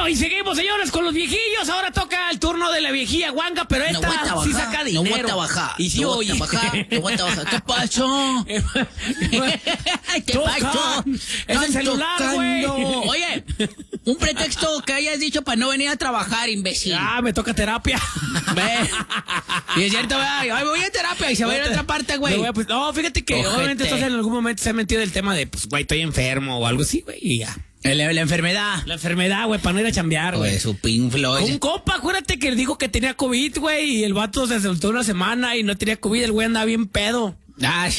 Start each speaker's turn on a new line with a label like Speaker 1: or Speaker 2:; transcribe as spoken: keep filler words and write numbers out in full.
Speaker 1: Bueno, y seguimos, señores, con los viejillos. Ahora toca el turno de la viejilla guanga, pero esta
Speaker 2: no
Speaker 1: sí saca dinero.
Speaker 2: No voy a trabajar.
Speaker 1: Y sí,
Speaker 2: no
Speaker 1: oye.
Speaker 2: voy a trabajar. No voy a trabajar. ¿Qué pasó? ¿Qué pasó?
Speaker 1: Es el celular, güey.
Speaker 2: Oye, un pretexto que hayas dicho para no venir a trabajar, imbécil.
Speaker 1: Ah, me toca terapia.
Speaker 2: Ve. Y es cierto, ay, voy a terapia y se va a ir a otra parte, güey.
Speaker 1: No, pues, no, fíjate que
Speaker 2: Ojete.
Speaker 1: obviamente entonces en algún momento se ha metido el tema de, pues, güey, estoy enfermo o algo así, güey, y ya.
Speaker 2: La, la enfermedad.
Speaker 1: La enfermedad, güey, para no ir a chambear, güey.
Speaker 2: Pues su Pink Floyd.
Speaker 1: Un compa, acuérdate que dijo que tenía COVID, güey, y el vato se soltó una semana y no tenía COVID, el güey andaba bien pedo.
Speaker 2: Ah,